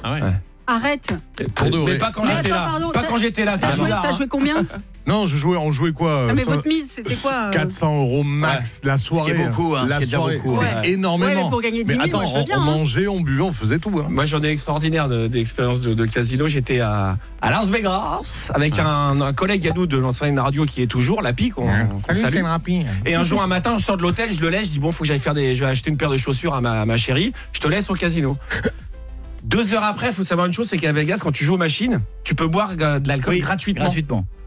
Ah ouais. Arrête. Pour de vrai. Mais pas quand Mais j'étais attends, là. pardon, Pas quand j'étais là. T'as c'est joué, bizarre, t'as hein. joué combien? Non, on jouait quoi Ah, mais votre mise, c'était quoi 400 € max la soirée. Ce qui est beaucoup, hein, ce la qui est déjà soirée, beaucoup, c'est hein. énormément. Ouais, mais pour gagner 10 000, attends, moi, je veux bien, on hein. mangeait, on buvait, on faisait tout. Hein. Moi, j'en ai extraordinaire d'expériences de casino. J'étais à Las Vegas avec un collègue à nous de l'ancienne radio qui est toujours, la pique. Salut, Rapi. Et un jour, un matin, je sors de l'hôtel, je le laisse, je dis bon, faut que j'aille je vais acheter une paire de chaussures à ma chérie. Je te laisse au casino. 2 heures après, il faut savoir une chose, c'est qu'à Vegas, quand tu joues aux machines, tu peux boire de l'alcool gratuitement.